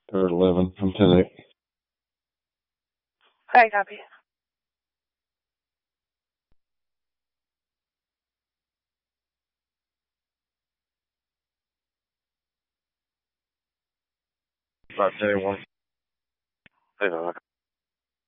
They're 11. I'm 10-8. Hi, copy. About 10-1. Hey,